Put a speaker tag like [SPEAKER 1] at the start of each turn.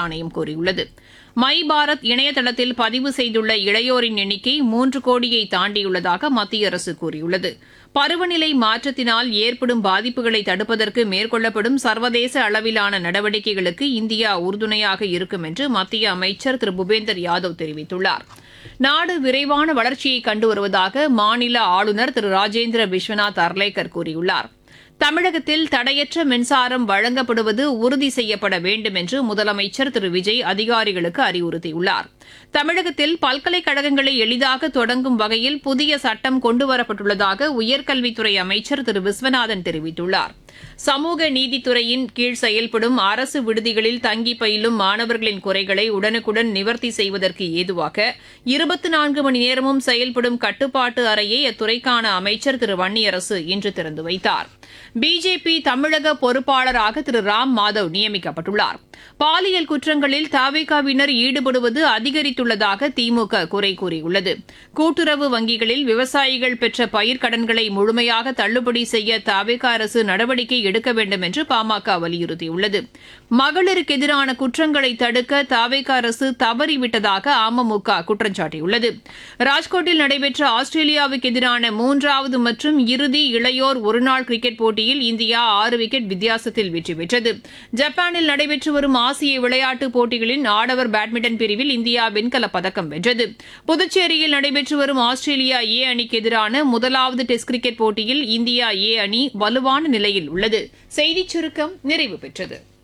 [SPEAKER 1] ஆணையம் கூறியுள்ளது. மை பாரத் இணையதளத்தில் பதிவு செய்துள்ள இளையோரின் எண்ணிக்கை 3 கோடியை தாண்டியுள்ளதாக மத்திய அரசு கூறியுள்ளது. பருவநிலை மாற்றத்தினால் ஏற்படும் பாதிப்புகளை தடுப்பதற்கு மேற்கொள்ளப்படும் சர்வதேச அளவிலான நடவடிக்கைகளுக்கு இந்தியா உறுதுணையாக இருக்கும் என்று மத்திய அமைச்சர் திரு பூபேந்தர் யாதவ் தெரிவித்துள்ளார். நாடு விரைவான வளர்ச்சியை கண்டு வருவதாக மாநில ஆளுநர் திரு ராஜேந்திர விஸ்வநாத் அர்லேக்கர் கூறியுள்ளார். தமிழகத்தில் தடையற்ற மின்சாரம் வழங்கப்படுவது உறுதி செய்யப்பட வேண்டும் என்று முதலமைச்சர் திரு விஜய் அதிகாரிகளுக்கு அறிவுறுத்தியுள்ளார். தமிழகத்தில் பல்கலைக்கழகங்களை எளிதாக தொடங்கும் வகையில் புதிய சட்டம் கொண்டுவரப்பட்டுள்ளதாக உயர்கல்வித்துறை அமைச்சர் திரு விஸ்வநாதன் தெரிவித்துள்ளார். சமூக நீதித்துறையின் கீழ் செயல்படும் அரசு விடுதிகளில் தங்கி பயிலும் மாணவர்களின் குறைகளை உடனுக்குடன் நிவர்த்தி செய்வதற்கு ஏதுவாக 24 மணி நேரமும் செயல்படும் கட்டுப்பாட்டு அறையை அத்துறைக்கான அமைச்சர் திரு வன்னியரசு இன்று திறந்து வைத்தார். பிஜேபி தமிழக பொறுப்பாளராக திரு ராம் மாதவ் நியமிக்கப்பட்டுள்ளார். பாலியல் குற்றங்களில் தவிகவினர் ஈடுபடுவது அதிகரித்துள்ளதாக திமுக குறை கூறியுள்ளது. கூட்டுறவு வங்கிகளில் விவசாயிகள் பெற்ற பயிர்க்கடன்களை முழுமையாக தள்ளுபடி செய்ய தவிக அரசு நடவடிக்கை எடுக்க வேண்டும் என்று பாமக வலியுறுத்தியுள்ளது. மகளிருக்கு எதிரான குற்றங்களை தடுக்க தவிக அரசு தவறிவிட்டதாக அமமுக குற்றம் சாட்டியுள்ளது. ராஜ்கோட்டில் நடைபெற்ற ஆஸ்திரேலியாவுக்கு எதிரான 3வது மற்றும் இறுதி இளையோர் ஒருநாள் கிரிக்கெட் போட்டியில் இந்தியா 6 விக்கெட் வித்தியாசத்தில் வெற்றி பெற்றது. ஜப்பானில் நடைபெற்று வரும் ஆசிய விளையாட்டுப் போட்டிகளின் ஆடவர் பேட்மிண்டன் பிரிவில் இந்தியா வெண்கலப் பதக்கம் வென்றது. புதுச்சேரியில் நடைபெற்று வரும் ஆஸ்திரேலியா ஏ அணிக்கு எதிரான 1வது டெஸ்ட் கிரிக்கெட் போட்டியில் இந்தியா ஏ அணி வலுவான நிலையில் உள்ளது. செய்திச் சுருக்கம் நிறைவு பெற்றது.